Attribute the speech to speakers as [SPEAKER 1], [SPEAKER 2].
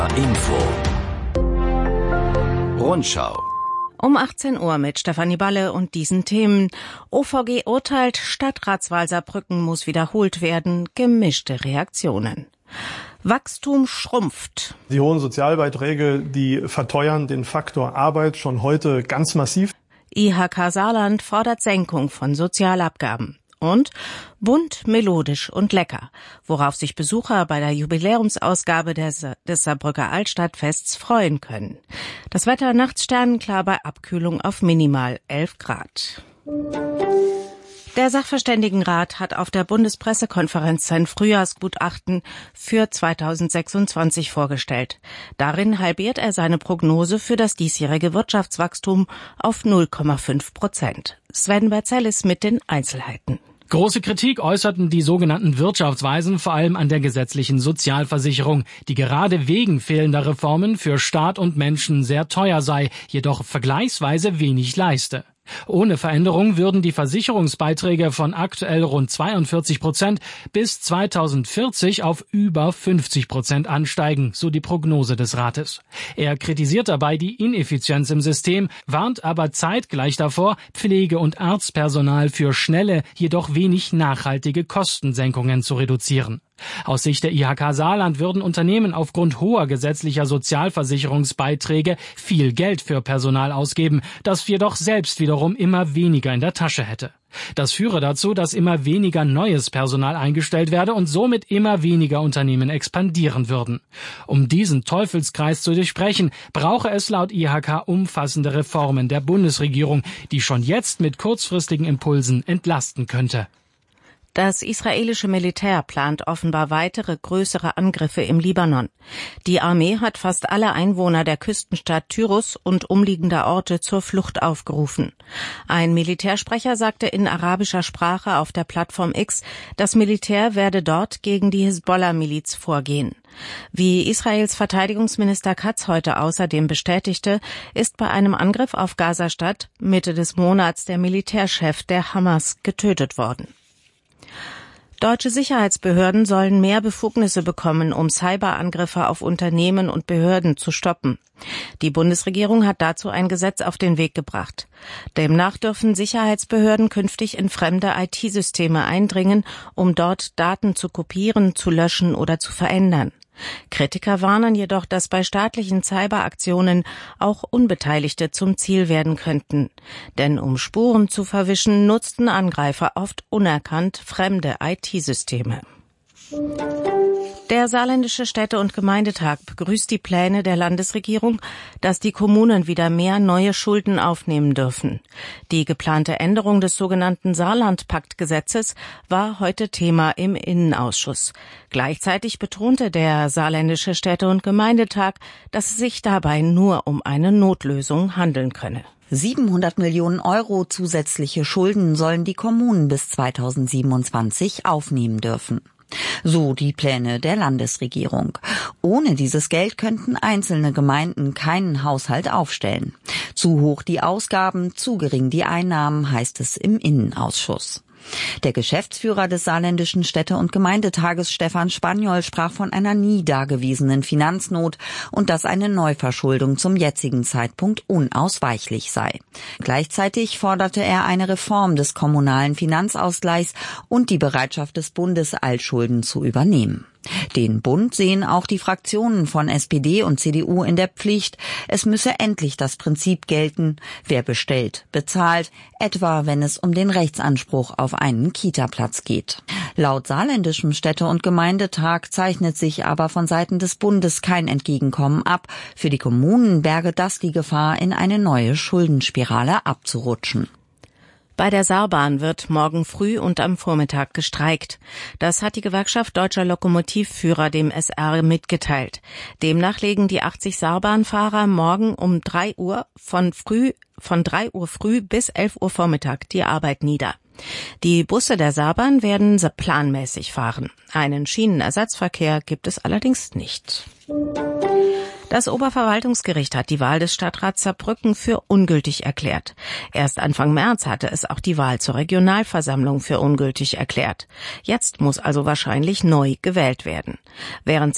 [SPEAKER 1] Info Rundschau
[SPEAKER 2] Um 18 Uhr mit Stefanie Balle und diesen Themen. OVG urteilt, Stadtratswahl Saarbrücken muss wiederholt werden. Gemischte Reaktionen. Wachstum schrumpft.
[SPEAKER 3] Die hohen Sozialbeiträge, die verteuern den Faktor Arbeit schon heute ganz massiv.
[SPEAKER 2] IHK Saarland fordert Senkung von Sozialabgaben. Und bunt, melodisch und lecker, worauf sich Besucher bei der Jubiläumsausgabe des Saarbrücker Altstadtfests freuen können. Das Wetter nachts sternenklar bei Abkühlung auf minimal 11 Grad. Der Sachverständigenrat hat auf der Bundespressekonferenz sein Frühjahrsgutachten für 2026 vorgestellt. Darin halbiert er seine Prognose für das diesjährige Wirtschaftswachstum auf 0,5%. Sven Berzellis mit den Einzelheiten.
[SPEAKER 4] Große Kritik äußerten die sogenannten Wirtschaftsweisen vor allem an der gesetzlichen Sozialversicherung, die gerade wegen fehlender Reformen für Staat und Menschen sehr teuer sei, jedoch vergleichsweise wenig leiste. Ohne Veränderung würden die Versicherungsbeiträge von aktuell rund 42% bis 2040 auf über 50% ansteigen, so die Prognose des Rates. Er kritisiert dabei die Ineffizienz im System, warnt aber zeitgleich davor, Pflege- und Arztpersonal für schnelle, jedoch wenig nachhaltige Kostensenkungen zu reduzieren. Aus Sicht der IHK Saarland würden Unternehmen aufgrund hoher gesetzlicher Sozialversicherungsbeiträge viel Geld für Personal ausgeben, das jedoch selbst wiederum immer weniger in der Tasche hätte. Das führe dazu, dass immer weniger neues Personal eingestellt werde und somit immer weniger Unternehmen expandieren würden. Um diesen Teufelskreis zu durchbrechen, brauche es laut IHK umfassende Reformen der Bundesregierung, die schon jetzt mit kurzfristigen Impulsen entlasten könnte.
[SPEAKER 2] Das israelische Militär plant offenbar weitere größere Angriffe im Libanon. Die Armee hat fast alle Einwohner der Küstenstadt Tyrus und umliegender Orte zur Flucht aufgerufen. Ein Militärsprecher sagte in arabischer Sprache auf der Plattform X, das Militär werde dort gegen die Hisbollah-Miliz vorgehen. Wie Israels Verteidigungsminister Katz heute außerdem bestätigte, ist bei einem Angriff auf Gazastadt Mitte des Monats der Militärchef der Hamas getötet worden. Deutsche Sicherheitsbehörden sollen mehr Befugnisse bekommen, um Cyberangriffe auf Unternehmen und Behörden zu stoppen. Die Bundesregierung hat dazu ein Gesetz auf den Weg gebracht. Demnach dürfen Sicherheitsbehörden künftig in fremde IT-Systeme eindringen, um dort Daten zu kopieren, zu löschen oder zu verändern. Kritiker warnen jedoch, dass bei staatlichen Cyberaktionen auch Unbeteiligte zum Ziel werden könnten. Denn um Spuren zu verwischen, nutzten Angreifer oft unerkannt fremde IT-Systeme. Der Saarländische Städte- und Gemeindetag begrüßt die Pläne der Landesregierung, dass die Kommunen wieder mehr neue Schulden aufnehmen dürfen. Die geplante Änderung des sogenannten Saarland-Pakt-Gesetzes war heute Thema im Innenausschuss. Gleichzeitig betonte der Saarländische Städte- und Gemeindetag, dass es sich dabei nur um eine Notlösung handeln könne.
[SPEAKER 5] 700 Millionen Euro zusätzliche Schulden sollen die Kommunen bis 2027 aufnehmen dürfen. So die Pläne der Landesregierung. Ohne dieses Geld könnten einzelne Gemeinden keinen Haushalt aufstellen. Zu hoch die Ausgaben, zu gering die Einnahmen, heißt es im Innenausschuss. Der Geschäftsführer des Saarländischen Städte- und Gemeindetages Stefan Spaniol sprach von einer nie dagewesenen Finanznot und dass eine Neuverschuldung zum jetzigen Zeitpunkt unausweichlich sei. Gleichzeitig forderte er eine Reform des kommunalen Finanzausgleichs und die Bereitschaft des Bundes, Altschulden zu übernehmen. Den Bund sehen auch die Fraktionen von SPD und CDU in der Pflicht. Es müsse endlich das Prinzip gelten, wer bestellt, bezahlt, etwa wenn es um den Rechtsanspruch auf einen Kita-Platz geht. Laut Saarländischem Städte- und Gemeindetag zeichnet sich aber von Seiten des Bundes kein Entgegenkommen ab. Für die Kommunen berge das die Gefahr, in eine neue Schuldenspirale abzurutschen.
[SPEAKER 2] Bei der Saarbahn wird morgen früh und am Vormittag gestreikt. Das hat die Gewerkschaft Deutscher Lokomotivführer dem SR mitgeteilt. Demnach legen die 80 Saarbahnfahrer morgen um 3 Uhr von 3 Uhr früh bis 11 Uhr Vormittag die Arbeit nieder. Die Busse der Saarbahn werden planmäßig fahren. Einen Schienenersatzverkehr gibt es allerdings nicht. Das Oberverwaltungsgericht hat die Wahl des Stadtrats Saarbrücken für ungültig erklärt. Erst Anfang März hatte es auch die Wahl zur Regionalversammlung für ungültig erklärt. Jetzt muss also wahrscheinlich neu gewählt werden. Während